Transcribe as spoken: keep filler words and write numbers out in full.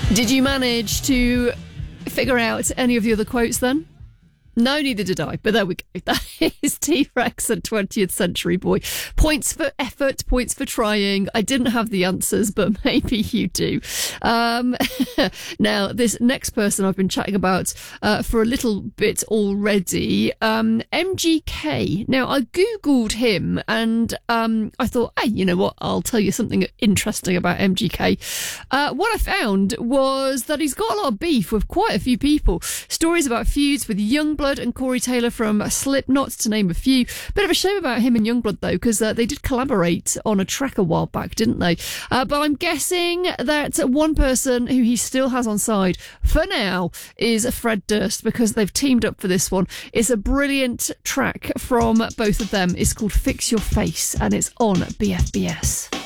Did you manage to figure out any of the other quotes then? No, neither did I, but there we go. That is T-Rex and twentieth Century Boy. Points for effort, points for trying. I didn't have the answers, but maybe you do. Um, now, this next person I've been chatting about uh, for a little bit already, um, M G K. Now, I Googled him and um, I thought, hey, you know what? I'll tell you something interesting about M G K. Uh, what I found was that he's got a lot of beef with quite a few people. Stories about feuds with Youngblood and Corey Taylor from Slipknot, to name a few. Bit of a shame about him and Youngblood, though, because uh, they did collaborate on a track a while back, didn't they? Uh, but I'm guessing that one person who he still has on side, for now, is Fred Durst, because they've teamed up for this one. It's a brilliant track from both of them. It's called Fix Your Face, and it's on B F B S.